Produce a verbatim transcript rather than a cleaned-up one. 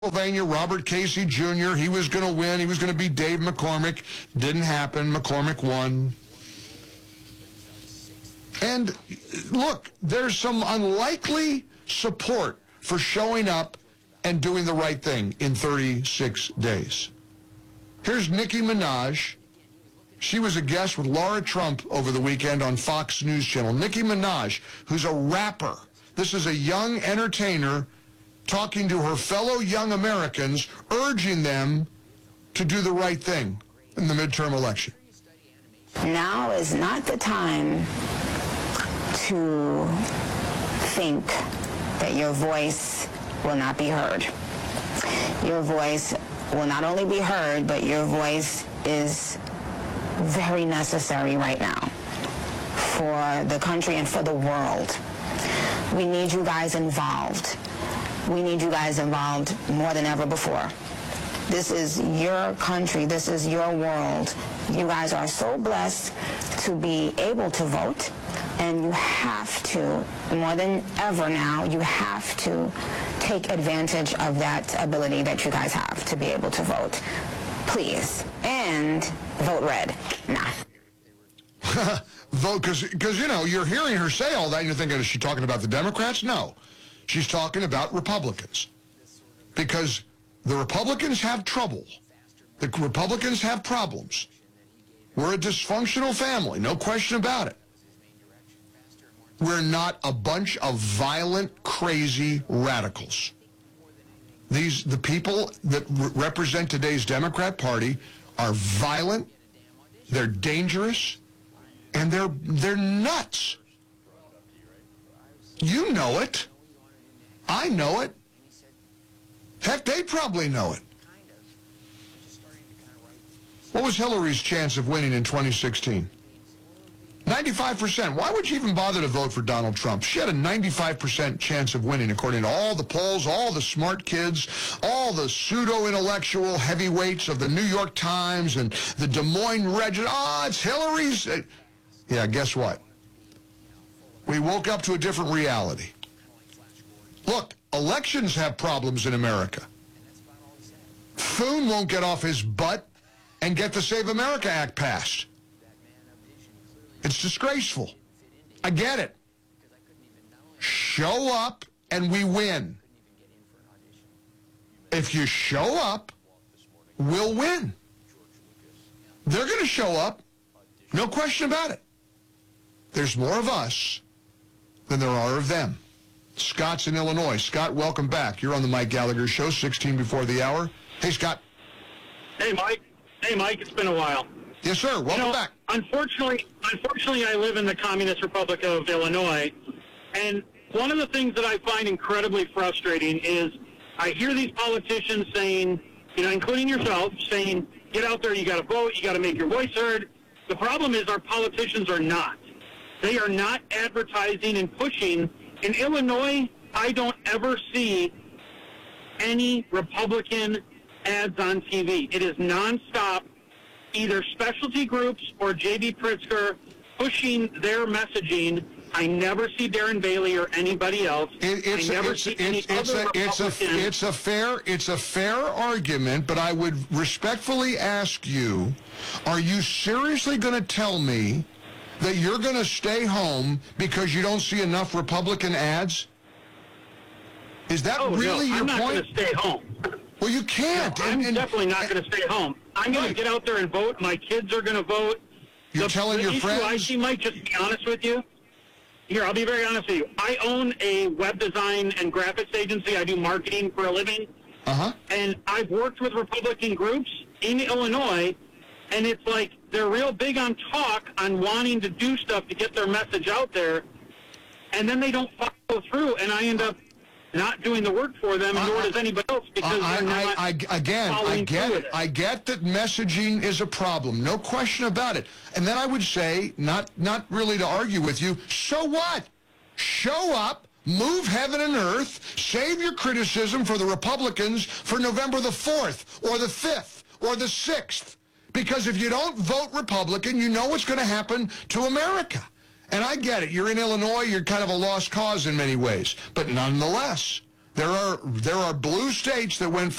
Pennsylvania, Robert Casey Junior He was going to win. He was going to be Dave McCormick. Didn't happen. McCormick won. And look, there's some unlikely support for showing up and doing the right thing in thirty-six days. Here's Nicki Minaj. She was a guest with Laura Trump over the weekend on Fox News Channel. Nicki Minaj, who's a rapper. This is a young entertainer talking to her fellow young Americans, urging them to do the right thing in the midterm election. Now is not the time to think that your voice will not be heard. Your voice will not only be heard, but your voice is very necessary right now for the country and for the world. We need you guys involved. We need you guys involved more than ever before. This is your country. This is your world. You guys are so blessed to be able to vote, and you have to, more than ever now, you have to take advantage of that ability that you guys have to be able to vote. Please. And vote red. Nah. Vote, because, because, you know, you're hearing her say all that, and you're thinking, is she talking about the Democrats? No. She's talking about Republicans. Because the Republicans have trouble. The Republicans have problems. We're a dysfunctional family, no question about it. We're not a bunch of violent, crazy radicals. These, the people that re- represent today's Democrat Party are violent, they're dangerous, and they're they're nuts. You know it. I know it. Heck, they probably know it. What was Hillary's chance of winning in twenty sixteen? ninety-five percent. Why would you even bother to vote for Donald Trump? She had a ninety-five percent chance of winning, according to all the polls, all the smart kids, all the pseudo-intellectual heavyweights of the New York Times and the Des Moines Register. Ah, oh, it's Hillary's. Yeah, guess what? We woke up to a different reality. Look, elections have problems in America. Thune won't get off his butt and get the Save America Act passed. It's disgraceful. I get it. Show up and we win. If you show up, we'll win. They're going to show up. No question about it. There's more of us than there are of them. Scott's in Illinois. Scott, welcome back. You're on the Mike Gallagher Show, sixteen before the hour. Hey, Scott. Hey, Mike. Hey, Mike. It's been a while. Yes, sir. Welcome you know, back. Unfortunately, unfortunately, I live in the Communist Republic of Illinois, and one of the things that I find incredibly frustrating is I hear these politicians saying, you know, including yourself, saying, get out there, you got to vote, you got to make your voice heard. The problem is our politicians are not. They are not advertising and pushing. In Illinois, I don't ever see any Republican ads on T V. It is nonstop, either specialty groups or J B Pritzker pushing their messaging. I never see Darren Bailey or anybody else. It, it's, I never it's, see it's, any it's, other a, it's, a, it's a fair it's a fair argument, but I would respectfully ask you, are you seriously going to tell me that you're going to stay home because you don't see enough Republican ads? Is that oh, really no, your I'm not point? going to stay home. Well, you can't. No, I'm and, and, definitely not going to stay home. I'm going right. to get out there and vote. My kids are going to vote. You're the, telling the your issue friends? I see, Mike, just to be honest with you. Here, I'll be very honest with you. I own a web design and graphics agency. I do marketing for a living. Uh-huh. And I've worked with Republican groups in Illinois, and it's like they're real big on talk, on wanting to do stuff to get their message out there, and then they don't follow through, and I end up not doing the work for them, uh, nor does anybody else, because I, they're not I, I, again, I get it. it. I get that messaging is a problem. No question about it. And then I would say, not, not really to argue with you, so what? Show up, move heaven and earth, save your criticism for the Republicans for November the fourth or the fifth or the sixth. Because if you don't vote Republican, you know what's going to happen to America. And I get it. You're in Illinois. You're kind of a lost cause in many ways. But nonetheless, There are there are blue states that went